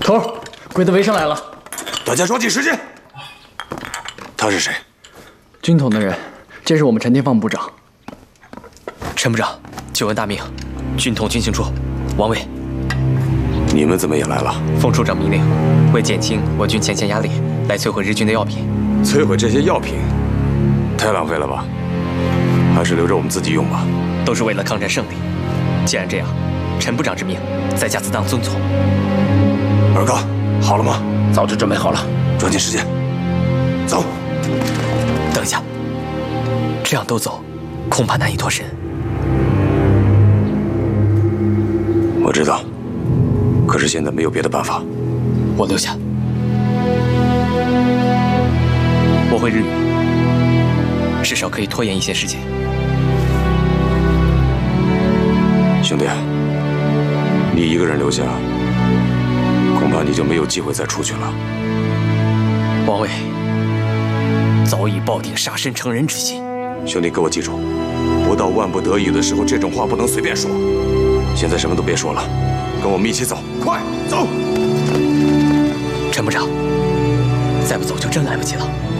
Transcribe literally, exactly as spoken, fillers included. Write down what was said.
头，鬼子围上来了， 大家抓紧时间。他是谁？ 军统的人，这是我们陈天放部长。 陈部长，久闻大名，军统军情处，王伟。 你们怎么也来了？ 奉处长命令，为减轻我军前线压力，来摧毁日军的药品。 摧毁这些药品，太浪费了吧？还是留着我们自己用吧。 都是为了抗战胜利。既然这样，陈部长之命，在下自当遵从。 二刚，好了吗？ 早就准备好了， 抓紧时间，走。 等一下，这样都走，恐怕难以脱身。 我知道，可是现在没有别的办法。 我留下，我会日语，至少可以拖延一些时间。 兄弟，你一个人留下，恐怕你就没有机会再出去了。 王伟早已抱定杀身成仁之心。 兄弟，给我记住，不到万不得已的时候，这种话不能随便说。现在什么都别说了，跟我们一起走，快走！ 陈部长，再不走就真来不及了。